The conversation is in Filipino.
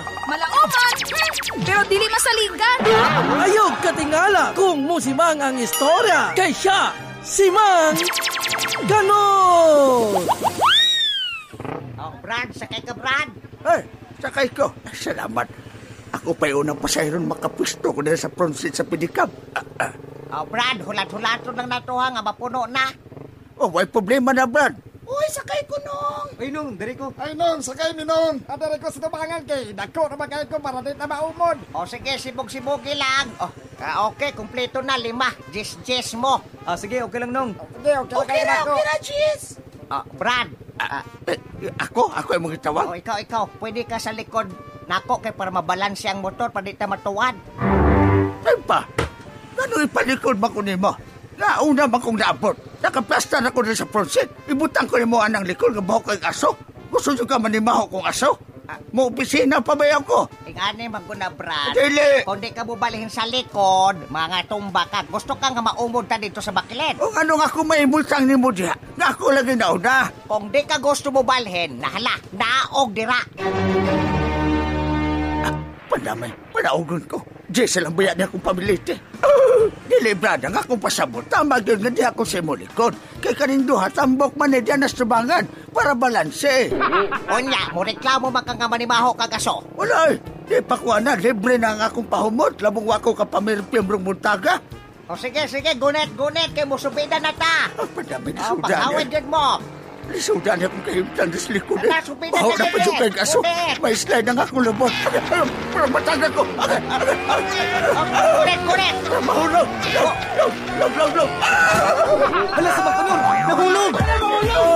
Malaoman, pero dili masaligan. Ayog katingala kung musimang ang istorya. Kay siya, si Mang Ganot! Oh, Brad, sakay ka, Brad. Ay, sakay ko. Salamat. Ako pa'y unang pasayron makapwisto ko dahil sa front seat sa pedicab. Oh, Brad, hulat-hulato lang na to ha, nga mapuno na. Oh, may problema na, Brad. Uy, sakay ko nung. Ay, Nong, dari ko. Ay, Nong, sakay ni Nong. Adari ko sa tumangan kay. Dako na magkaya ko para di na maumod. Oh, sige, sibog-sibogi lang. Oh, okay, kumpleto na, 5. Jis mo. Sige, okay lang, Nong. Okay na, Jis. Oh, Brad. Ako ay mga tawag. Oh, ikaw. Pwede ka sa likod nako kay para mabalanse ang motor para di ta matuwad. Ay pa, gano'y ipalikod ba ko nimo? Nauna man kong naabot. Nakaplasta na ko rin sa front seat. Ibutang ko mo anang likod nga bahok kay aso. Gusto nyo ka manimaho kong aso? Mo opisina pa ba ko? Ingani maguna, Brad. Dili! Kung di ka bubalihin sa likod, mga tumba ka. Gusto ka nga maumod ta dito sa bakilid. O ano nga kung may multang ni mo diha? Nga ako lagi nauna. Kung di ka gusto bubalhin, nahala, naog dira. Panamay, panaugon ko. Jesse lang bayad niya akong pamiliti. Dili, Brad, ang akong pasabot. Tama yun nga di ako sa imulikod. Kay kaning duha, tambok man niya na subangan para balanse. Unya, mo reklamo man nga manimaho kag aso. Wala eh. Di pa kuha na, libre na ang akong pahumot. Labong wako ka pamirpim rong muntaga. O sige, gunet, kay musubida na ta. Padami na O, sudan. paghawid yun mo. Lisudan niya kung kahimtan sa likod eh. Nasupida Baho na na pa din, yung kay kaso. Gunet. May slide ang akong lubot. Para mataga ko. Gunet. Mahulog. Log. Hala, sa Mang Ganot! Nahulog!